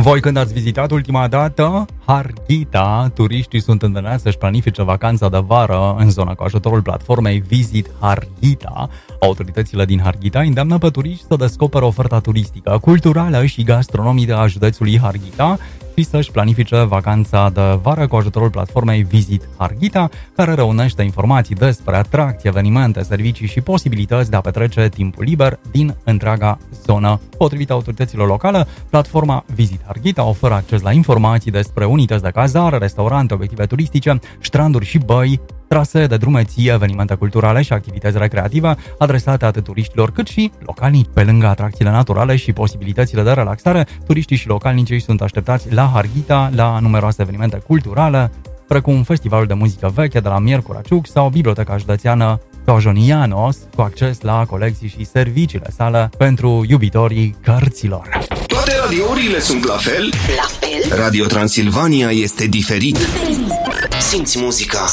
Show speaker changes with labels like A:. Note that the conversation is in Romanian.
A: Voi când ați vizitat ultima dată Harghita, turiștii sunt îndemnați să-și planifice vacanța de vară în zona cu ajutorul platformei Visit Harghita. Autoritățile din Harghita îndeamnă pe turiști să descoperă oferta turistică, culturală și gastronomică a județului Harghita și să-și planifice vacanța de vară cu ajutorul platformei Visit Harghita, care reunește informații despre atracții, evenimente, servicii și posibilități de a petrece timpul liber din întreaga zonă. Potrivit autorităților locale, platforma Visit Harghita oferă acces la informații despre unități de cazare, restaurante, obiective turistice, stranduri și băi, trasee de drumeții, evenimente culturale și activități recreative adresate atât turiștilor cât și localnici. Pe lângă atracțiile naturale și posibilitățile de relaxare, turiștii și localnicii sunt așteptați la Harghita la numeroase evenimente culturale, precum festivalul de muzică veche de la Miercura Ciuc sau Biblioteca Județeană Tojonianos, cu acces la colecții și serviciile sale pentru iubitorii cărților.
B: Toate radiourile sunt la fel?
C: La fel?
B: Radio Transilvania este diferit. Simți muzica.